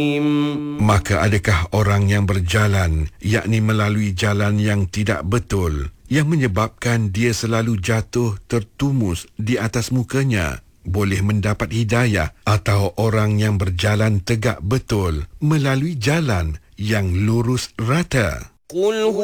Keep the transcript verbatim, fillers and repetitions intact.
Maka adakah orang yang berjalan, yakni melalui jalan yang tidak betul, yang menyebabkan dia selalu jatuh tertumus di atas mukanya, boleh mendapat hidayah, atau orang yang berjalan tegak betul melalui jalan yang lurus rata?